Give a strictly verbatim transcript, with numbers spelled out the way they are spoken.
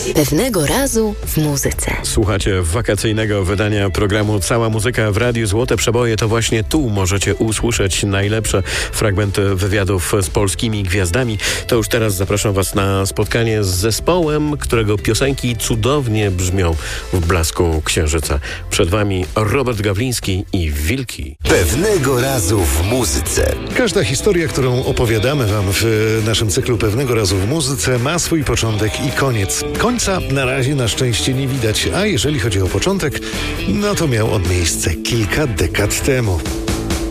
Pewnego razu w muzyce. Słuchacie wakacyjnego wydania programu Cała Muzyka w Radiu Złote Przeboje. To właśnie tu możecie usłyszeć najlepsze fragmenty wywiadów z polskimi gwiazdami. To już teraz zapraszam Was na spotkanie z zespołem, którego piosenki cudownie brzmią w blasku księżyca. Przed Wami Robert Gawliński i Wilki. Pewnego razu w muzyce. Każda historia, którą opowiadamy Wam w naszym cyklu Pewnego razu w muzyce, ma swój początek i koniec. Końca na razie na szczęście nie widać, a jeżeli chodzi o początek, no to miał on miejsce kilka dekad temu.